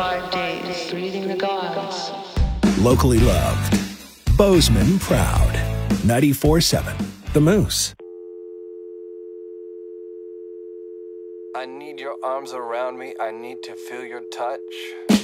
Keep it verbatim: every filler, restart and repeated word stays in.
five days, reading the gods. Locally loved. Bozeman proud. ninety-four seven The Moose. I need your arms around me. I need to feel your touch.